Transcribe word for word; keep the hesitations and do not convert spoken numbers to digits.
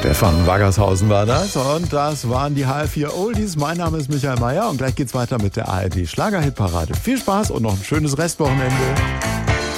Stefan Waggershausen war das und das waren die H R vier Oldies. Mein Name ist Michael Mayer und gleich geht's weiter mit der A R D Schlagerhitparade. Viel Spaß und noch ein schönes Restwochenende.